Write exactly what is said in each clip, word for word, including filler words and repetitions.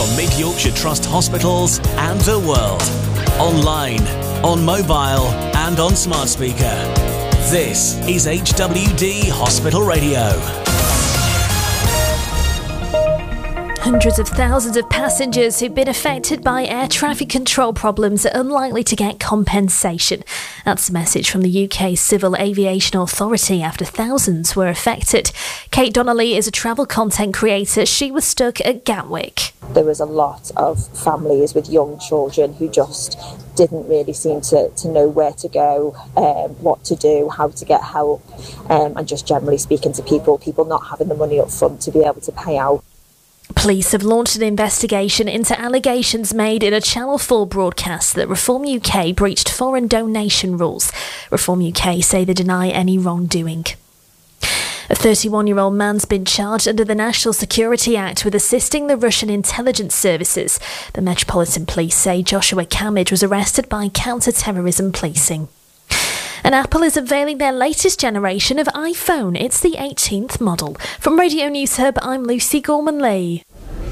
from Mid-Yorkshire Trust hospitals and the world. Online, on mobile and on smart speaker. This is H W D Hospital Radio. Hundreds of thousands of passengers who've been affected by air traffic control problems are unlikely to get compensation. That's a message from the U K Civil Aviation Authority after thousands were affected. Kate Donnelly is a travel content creator. She was stuck at Gatwick. There was a lot of families with young children who just didn't really seem to, to know where to go, um, what to do, how to get help, um, and just generally speaking to people, people not having the money up front to be able to pay out. Police have launched an investigation into allegations made in a Channel four broadcast that Reform U K breached foreign donation rules. Reform U K say they deny any wrongdoing. A thirty-one-year-old man's been charged under the National Security Act with assisting the Russian intelligence services. The Metropolitan Police say Joshua Kamij was arrested by counter-terrorism policing. And Apple is unveiling their latest generation of iPhone. It's the eighteenth model. From Radio News Hub, I'm Lucy Gorman-Lee.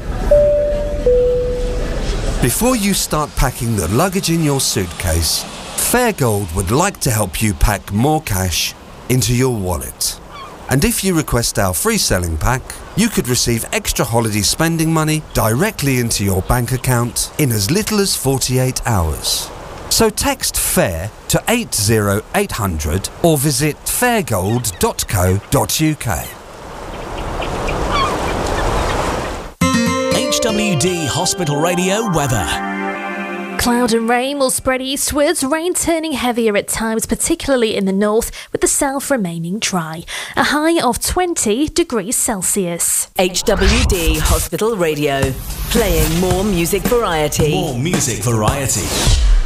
Before you start packing the luggage in your suitcase, Fairgold would like to help you pack more cash into your wallet. And if you request our free selling pack, you could receive extra holiday spending money directly into your bank account in as little as forty-eight hours. So text FAIR to eight zero eight hundred or visit fairgold dot co dot uk. H W D Hospital Radio weather. Cloud and rain will spread eastwards, rain turning heavier at times, particularly in the north, with the south remaining dry. A high of twenty degrees Celsius. H W D Hospital Radio, playing more music variety. More music variety.